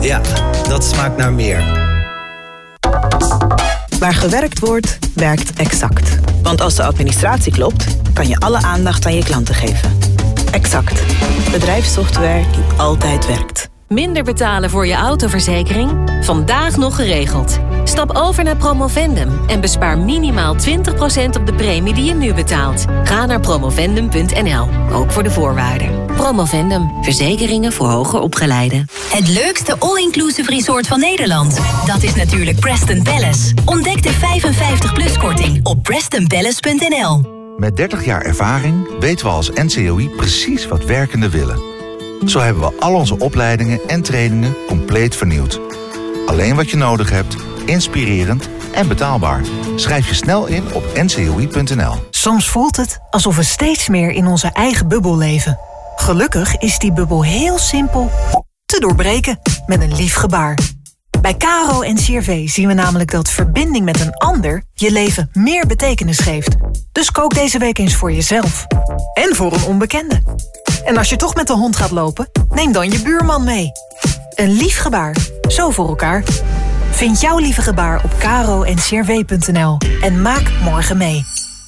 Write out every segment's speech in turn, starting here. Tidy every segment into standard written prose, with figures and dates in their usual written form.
Ja, dat smaakt naar meer. Waar gewerkt wordt, werkt Exact. Want als de administratie klopt, kan je alle aandacht aan je klanten geven. Exact. Bedrijfssoftware die altijd werkt. Minder betalen voor je autoverzekering? Vandaag nog geregeld. Stap over naar Promovendum en bespaar minimaal 20% op de premie die je nu betaalt. Ga naar promovendum.nl, ook voor de voorwaarden. Promovendum, verzekeringen voor hoger opgeleiden. Het leukste all-inclusive resort van Nederland. Dat is natuurlijk Preston Palace. Ontdek de 55-plus-korting op prestonpalace.nl. Met 30 jaar ervaring weten we als NCOI precies wat werkenden willen. Zo hebben we al onze opleidingen en trainingen compleet vernieuwd. Alleen wat je nodig hebt, inspirerend en betaalbaar. Schrijf je snel in op ncoi.nl. Soms voelt het alsof we steeds meer in onze eigen bubbel leven. Gelukkig is die bubbel heel simpel te doorbreken met een lief gebaar. Bij Caro en CRV zien we namelijk dat verbinding met een ander je leven meer betekenis geeft. Dus kook deze week eens voor jezelf. En voor een onbekende. En als je toch met de hond gaat lopen, neem dan je buurman mee. Een lief gebaar. Zo voor elkaar. Vind jouw lieve gebaar op caro-en-crv.nl en maak morgen mee.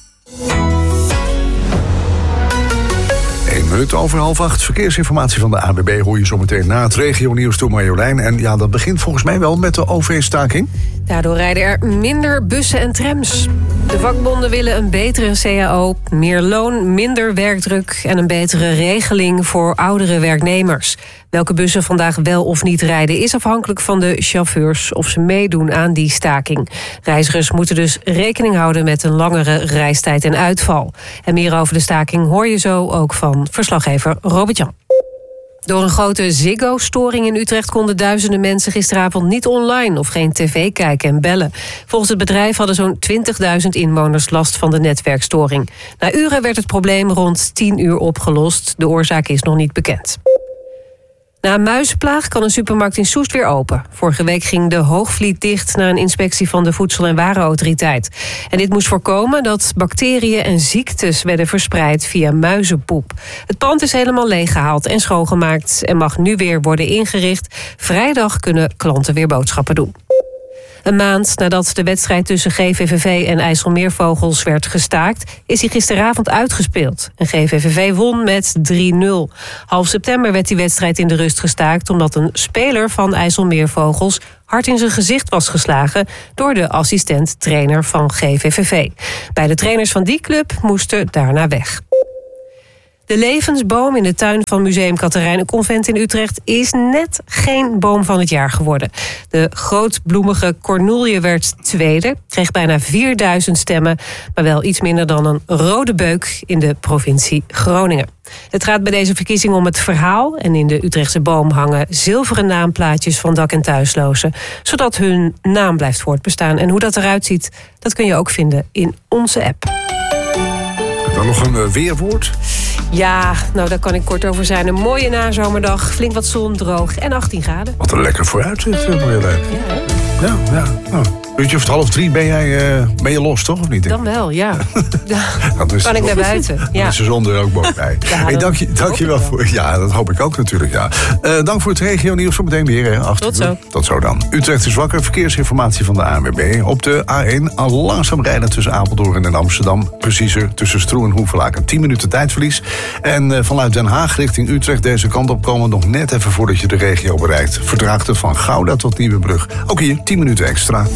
1 minuut over 7:30. Verkeersinformatie van de ANWB hoor je zometeen na het regionieuws door Marjolein. En ja, dat begint volgens mij wel met de OV-staking. Daardoor rijden er minder bussen en trams. De vakbonden willen een betere CAO, meer loon, minder werkdruk en een betere regeling voor oudere werknemers. Welke bussen vandaag wel of niet rijden is afhankelijk van de chauffeurs of ze meedoen aan die staking. Reizigers moeten dus rekening houden met een langere reistijd en uitval. En meer over de staking hoor je zo ook van verslaggever Robert-Jan. Door een grote Ziggo-storing in Utrecht konden duizenden mensen gisteravond niet online of geen tv kijken en bellen. Volgens het bedrijf hadden zo'n 20.000 inwoners last van de netwerkstoring. Na uren werd het probleem rond 10 uur opgelost. De oorzaak is nog niet bekend. Na een muizenplaag kan een supermarkt in Soest weer open. Vorige week ging de Hoogvliet dicht na een inspectie van de Voedsel- en Warenautoriteit. En dit moest voorkomen dat bacteriën en ziektes werden verspreid via muizenpoep. Het pand is helemaal leeggehaald en schoongemaakt en mag nu weer worden ingericht. Vrijdag kunnen klanten weer boodschappen doen. Een maand nadat de wedstrijd tussen GVVV en IJsselmeervogels werd gestaakt, is hij gisteravond uitgespeeld. En GVVV won met 3-0. Half september werd die wedstrijd in de rust gestaakt omdat een speler van IJsselmeervogels hard in zijn gezicht was geslagen door de assistent-trainer van GVVV. Beide trainers van die club moesten daarna weg. De levensboom in de tuin van Museum Catharijnenconvent in Utrecht is net geen boom van het jaar geworden. De grootbloemige cornoelje werd tweede, kreeg bijna 4000 stemmen, maar wel iets minder dan een rode beuk in de provincie Groningen. Het gaat bij deze verkiezing om het verhaal en in de Utrechtse boom hangen zilveren naamplaatjes van dak- en thuislozen, zodat hun naam blijft voortbestaan. En hoe dat eruit ziet, dat kun je ook vinden in onze app. Dan nog een weerwoord. Ja, nou daar kan ik kort over zijn. Een mooie nazomerdag, flink wat zon, droog en 18 graden. Wat een lekker vooruitzicht, Marjolein. Ja, nou. Uurtje of 2:30 ben je los, toch? Of niet? Dan wel, ja. Dan dus kan ik naar buiten. Dan is de zon er ook boven bij. Ja, dank je wel voor. Ja, dat hoop ik ook natuurlijk. Ja. Dank voor het regionieuws. Zometeen weer. Tot zo dan. Utrecht is wakker. Verkeersinformatie van de ANWB. Op de A1 al langzaam rijden tussen Apeldoorn en Amsterdam. Preciezer tussen Stroe en Hoevelaken. 10 minuten tijdverlies. En vanuit Den Haag richting Utrecht deze kant op komen nog net even voordat je de regio bereikt. Vertraagt het van Gouda tot Nieuwebrug. Ook hier 10 minuten extra.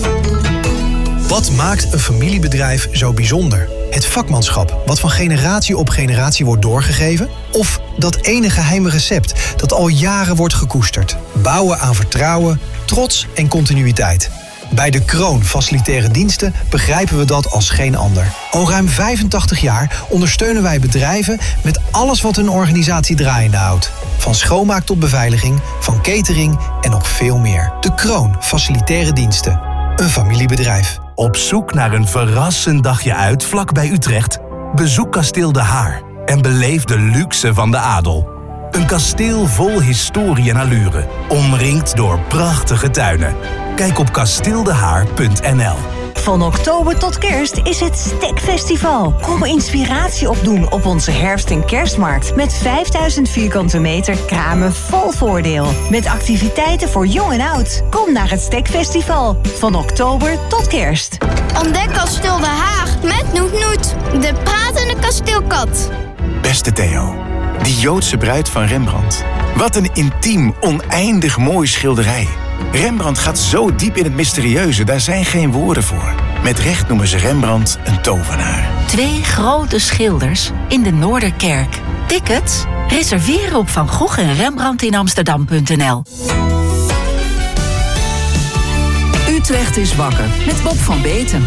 Wat maakt een familiebedrijf zo bijzonder? Het vakmanschap, wat van generatie op generatie wordt doorgegeven? Of dat ene geheime recept dat al jaren wordt gekoesterd? Bouwen aan vertrouwen, trots en continuïteit. Bij De Kroon Facilitaire Diensten begrijpen we dat als geen ander. Al ruim 85 jaar ondersteunen wij bedrijven met alles wat een organisatie draaiende houdt. Van schoonmaak tot beveiliging, van catering en nog veel meer. De Kroon Facilitaire Diensten. Een familiebedrijf. Op zoek naar een verrassend dagje uit vlakbij Utrecht? Bezoek Kasteel De Haar en beleef de luxe van de adel. Een kasteel vol historie en allure, omringd door prachtige tuinen. Kijk op kasteeldehaar.nl. Van oktober tot kerst is het Stekfestival. Kom inspiratie opdoen op onze herfst- en kerstmarkt met 5000 vierkante meter kramen vol voordeel. Met activiteiten voor jong en oud. Kom naar het Stekfestival. Van oktober tot kerst. Ontdek Kasteel De Haag met Noet-Noet, de pratende kasteelkat. Beste Theo, die Joodse bruid van Rembrandt. Wat een intiem, oneindig mooi schilderij. Rembrandt gaat zo diep in het mysterieuze, daar zijn geen woorden voor. Met recht noemen ze Rembrandt een tovenaar. 2 grote schilders in de Noorderkerk. Tickets? Reserveren op Van Gogh en Rembrandt in Amsterdam.nl. Utrecht is wakker met Bob van Beeten.